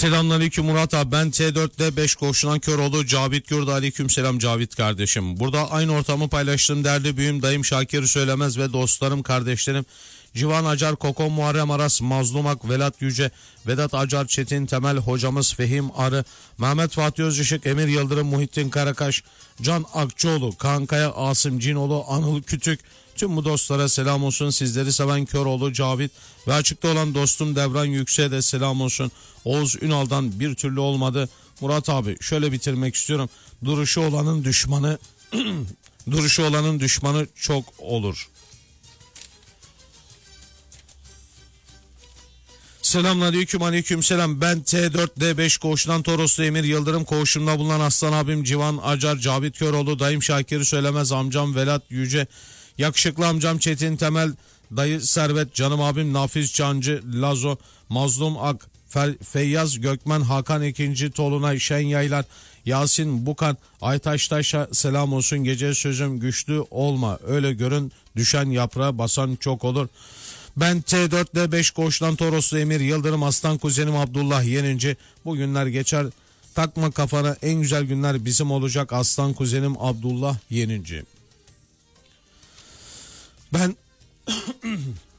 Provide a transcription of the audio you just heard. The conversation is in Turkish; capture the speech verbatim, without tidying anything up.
Selamünaleyküm Murat abi, ben T dörtte beş koşulan Köroğlu Cavit Gürdü. Aleyküm selam Cavit kardeşim. Burada aynı ortamı paylaştığım değerli büyüğüm dayım Şakir Söylemez ve dostlarım kardeşlerim Civan Acar, Koko Muharrem Aras, Mazlum Ak, Velat Yüce, Vedat Acar, Çetin Temel, hocamız Fehim Arı, Mehmet Fatih Özışık, Emir Yıldırım, Muhittin Karakaş, Can Akçoğlu, Kankaya, Asım Cinoğlu, Anıl Kütük, tüm bu dostlara selam olsun. Sizleri seven Köroğlu Cavit ve açıkta olan dostum Devran Yüksek'e de selam olsun. Oğuz Ünal'dan bir türlü olmadı. Murat abi şöyle bitirmek istiyorum. Duruşu olanın düşmanı duruşu olanın düşmanı çok olur. Selamünaleyküm, aleyküm selam. Ben T dört D beş koğuşundan Toroslu Emir Yıldırım, koğuşumda bulunan aslan abim Civan Acar, Cavit Köroğlu, dayım Şakir Söylemez, amcam Velat Yüce, yakışıklı amcam Çetin Temel, dayı Servet, canım abim Nafiz Cancı, Lazo, Mazlum Ak, Feyyaz Gökmen, Hakan ikinci Tolunay, Şen Yaylar, Yasin Bukan, Aytaş Taş'a selam olsun. Gece sözüm güçlü olma, öyle görün düşen yaprağa basan çok olur. Ben T dörtte beş koşulan Toroslu Emir Yıldırım, aslan kuzenim Abdullah Yeninci. Bu günler geçer, takma kafana, en güzel günler bizim olacak, aslan kuzenim Abdullah Yeninci. Ben